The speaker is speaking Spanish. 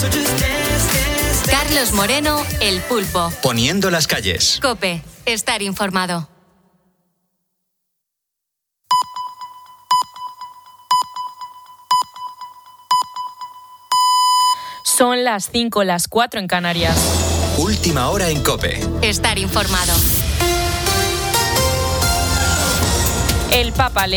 Carlos Moreno, El Pulpo. Poniendo las calles. COPE, estar informado. Son las 5, las 4 en Canarias. Última hora en COPE. Estar informado. El Papa